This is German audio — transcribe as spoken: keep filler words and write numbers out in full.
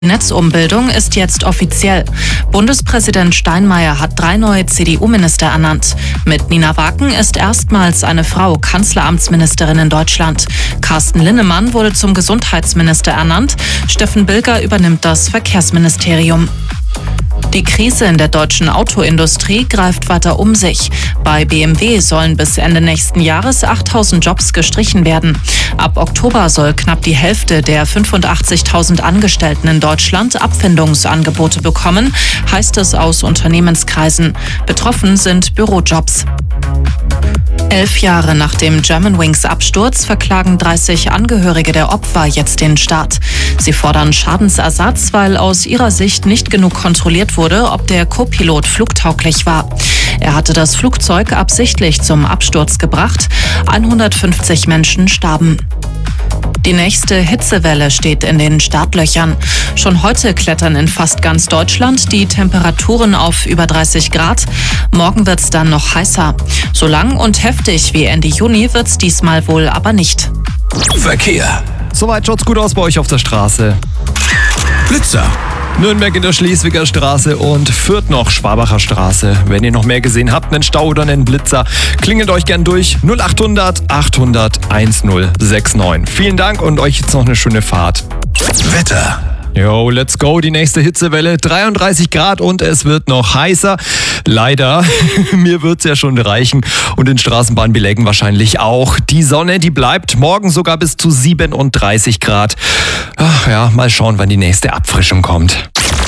Netzumbildung ist jetzt offiziell. Bundespräsident Steinmeier hat drei neue C D U-Minister ernannt. Mit Nina Waken ist erstmals eine Frau Kanzleramtsministerin in Deutschland. Carsten Linnemann wurde zum Gesundheitsminister ernannt. Steffen Bilger übernimmt das Verkehrsministerium. Die Krise in der deutschen Autoindustrie greift weiter um sich. Bei B M W sollen bis Ende nächsten Jahres achttausend Jobs gestrichen werden. Ab Oktober soll knapp die Hälfte der fünfundachtzigtausend Angestellten in Deutschland Abfindungsangebote bekommen, heißt es aus Unternehmenskreisen. Betroffen sind Bürojobs. Elf Jahre nach dem Germanwings-Absturz verklagen dreißig Angehörige der Opfer jetzt den Staat. Sie fordern Schadensersatz, weil aus ihrer Sicht nicht genug kontrolliert wurde, ob der Co-Pilot flugtauglich war. Er hatte das Flugzeug absichtlich zum Absturz gebracht. hundertfünfzig Menschen starben. Die nächste Hitzewelle steht in den Startlöchern. Schon heute klettern in fast ganz Deutschland die Temperaturen auf über dreißig Grad. Morgen wird's dann noch heißer. So lang und heftig wie Ende Juni wird's diesmal wohl aber nicht. Verkehr. Soweit schaut's gut aus bei euch auf der Straße. Blitzer. Nürnberg in der Schleswiger Straße und Fürth noch Schwabacher Straße. Wenn ihr noch mehr gesehen habt, einen Stau oder einen Blitzer, klingelt euch gern durch. null achthundert achthundert eintausendneun. Vielen Dank und euch jetzt noch eine schöne Fahrt. Wetter. Yo, let's go. Die nächste Hitzewelle, dreiunddreißig Grad und es wird noch heißer. Leider, mir wird's ja schon reichen und in Straßenbahnbelägen wahrscheinlich auch. Die Sonne, die bleibt morgen sogar bis zu siebenunddreißig Grad. Ach ja, mal schauen, wann die nächste Abfrischung kommt.